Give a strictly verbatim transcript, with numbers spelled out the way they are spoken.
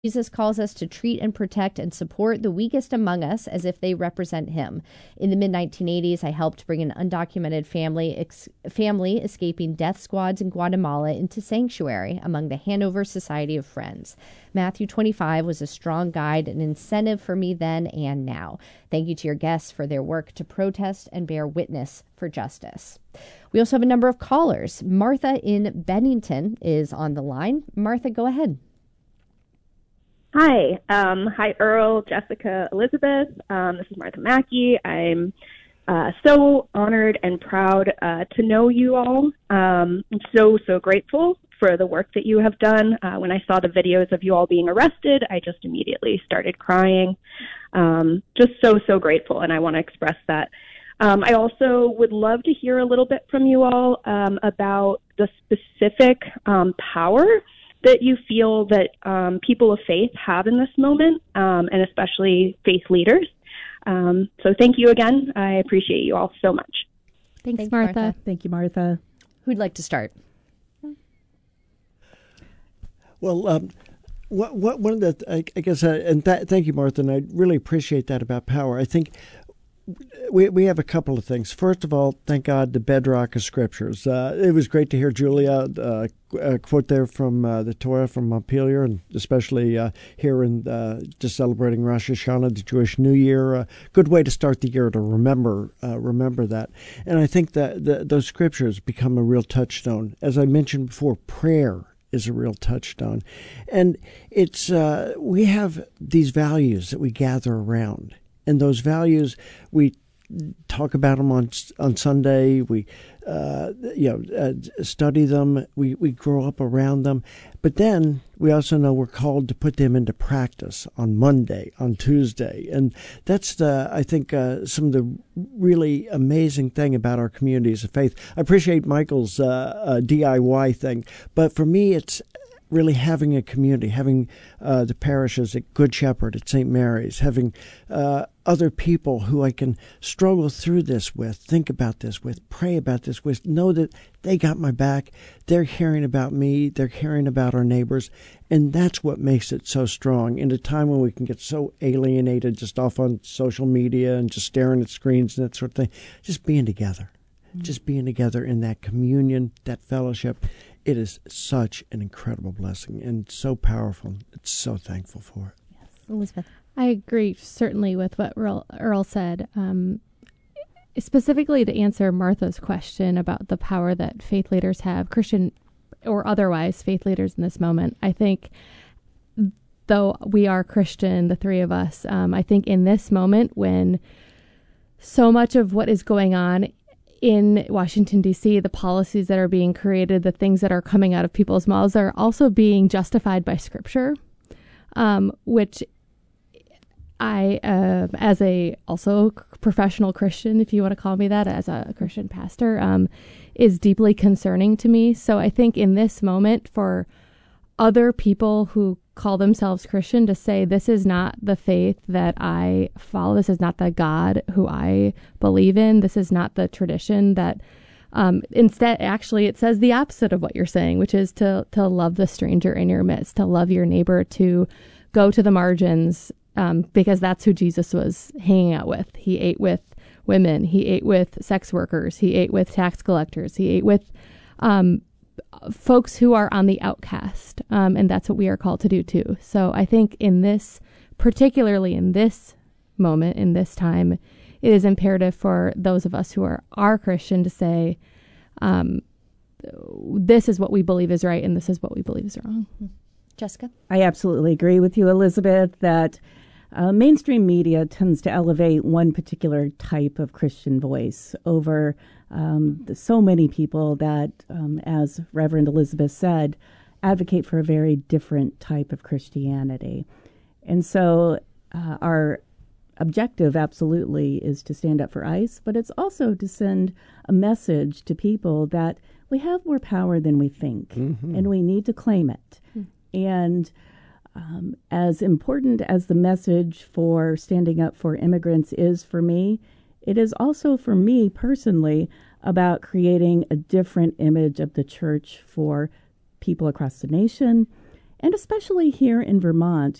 Jesus calls us to treat and protect and support the weakest among us as if they represent him. In the mid nineteen eighties, I helped bring an undocumented family ex- family escaping death squads in Guatemala into sanctuary among the Hanover Society of Friends. Matthew twenty-five was a strong guide and incentive for me then and now. Thank you to your guests for their work to protest and bear witness for justice. We also have a number of callers. Martha in Bennington is on the line. Martha, go ahead. Hi. Um, hi, Earl, Jessica, Elizabeth. Um, this is Martha Mackey. I'm uh, so honored and proud uh, to know you all. Um, I'm so, so grateful for the work that you have done. Uh, when I saw the videos of you all being arrested, I just immediately started crying. Um, just so, so grateful, and I want to express that. Um, I also would love to hear a little bit from you all um, about the specific um, power that you feel that um, people of faith have in this moment, um, and especially faith leaders. Um, so thank you again. I appreciate you all so much. Thanks, Thanks Martha. Martha. Thank you, Martha. Who'd like to start? Well, um, what, what, one of the, I, I guess, uh, and th- thank you, Martha, and I really appreciate that about power. I think we we have a couple of things. First of all, thank God, the bedrock of scriptures. Uh, it was great to hear Julia uh, uh, quote there from uh, the Torah from Montpelier, and especially uh, here in uh, just celebrating Rosh Hashanah, the Jewish New Year. A good way to start the year to remember uh, remember that. And I think that the, those scriptures become a real touchstone. As I mentioned before, prayer is a real touchstone. And it's uh, we have these values that we gather around. And those values, we talk about them on on Sunday. We, uh, you know, uh, study them. We, we grow up around them. But then we also know we're called to put them into practice on Monday, on Tuesday. And that's, the I think, uh, some of the really amazing thing about our communities of faith. I appreciate Michael's uh, uh, D I Y thing. But for me, it's really having a community, having uh, the parishes at Good Shepherd, at Saint Mary's, having uh, other people who I can struggle through this with, think about this with, pray about this with, know that they got my back, they're caring about me, they're caring about our neighbors, and that's what makes it so strong. In a time when we can get so alienated just off on social media and just staring at screens and that sort of thing, just being together, mm-hmm. just being together in that communion, that fellowship, it is such an incredible blessing and so powerful. It's so thankful for it. Yes, Elizabeth. I agree certainly with what Earl, Earl said. Um, specifically to answer Martha's question about the power that faith leaders have, Christian or otherwise faith leaders in this moment, I think though we are Christian, the three of us, um, I think in this moment when so much of what is going on in Washington, D C, the policies that are being created, the things that are coming out of people's mouths are also being justified by Scripture, um, which I, uh, as a also professional Christian, if you want to call me that, as a Christian pastor, um, is deeply concerning to me. So I think in this moment for other people who call themselves Christian to say, this is not the faith that I follow, this is not the God who I believe in, this is not the tradition that, um, instead, actually, it says the opposite of what you're saying, which is to, to love the stranger in your midst, to love your neighbor, to go to the margins, um, because that's who Jesus was hanging out with. He ate with women, he ate with sex workers, he ate with tax collectors, he ate with, um, folks who are on the outcast, um, and that's what we are called to do too. So I think in this, particularly in this moment, in this time, it is imperative for those of us who are, are Christian to say, um, this is what we believe is right and this is what we believe is wrong. Jessica? I absolutely agree with you, Elizabeth, that uh, mainstream media tends to elevate one particular type of Christian voice over Um, the, so many people that, um, as Reverend Elizabeth said, advocate for a very different type of Christianity. And so uh, our objective absolutely is to stand up for ICE, but it's also to send a message to people that we have more power than we think, mm-hmm. and we need to claim it. Mm-hmm. And um, as important as the message for standing up for immigrants is for me, it is also for me personally about creating a different image of the church for people across the nation, and especially here in Vermont,